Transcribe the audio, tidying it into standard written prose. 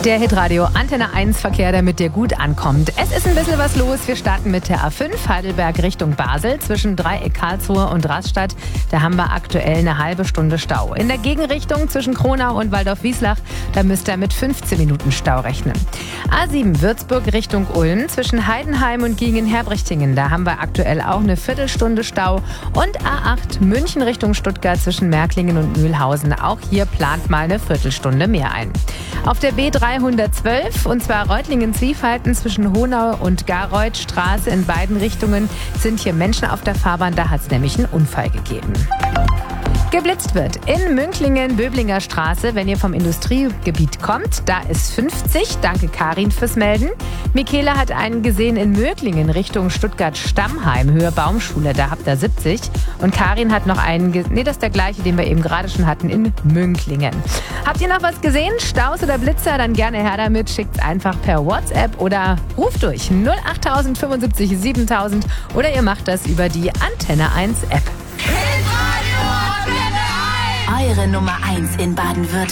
Der Hitradio Antenne 1 Verkehr, der mit dir gut ankommt. Es ist ein bisschen was los. Wir starten mit der A5 Heidelberg Richtung Basel zwischen Dreieck Karlsruhe und Rastatt. Da haben wir aktuell eine halbe Stunde Stau. In der Gegenrichtung zwischen Kronau und Waldorf-Wislach, da müsst ihr mit 15 Minuten Stau rechnen. A7 Würzburg Richtung Ulm zwischen Heidenheim und Giengen-Herbrichtingen. Da haben wir aktuell auch eine Viertelstunde Stau. Und A8 München Richtung Stuttgart zwischen Märklingen und Mühlhausen. Auch hier plant mal eine Viertelstunde mehr ein. Auf der B312, und zwar Reutlingen-Zwiefalten zwischen Honau und Garreuthstraße in beiden Richtungen, sind hier Menschen auf der Fahrbahn. Da hat es nämlich einen Unfall gegeben. Geblitzt wird in Münklingen-Böblinger Straße, wenn ihr vom Industriegebiet kommt. Da ist 50. Danke Karin fürs Melden. Michaela hat einen gesehen in Möglingen Richtung Stuttgart-Stammheim, Höhe Baumschule. Da habt ihr 70. Und Karin hat noch einen, das ist der gleiche, den wir eben gerade schon hatten, in Münklingen. Habt ihr noch was gesehen? Staus oder Blitzer? Dann gerne her damit. Schickt's einfach per WhatsApp oder ruft durch 08000 75 7000 oder ihr macht das über die Antenne 1 App. Eure Nummer 1 in Baden-Württemberg.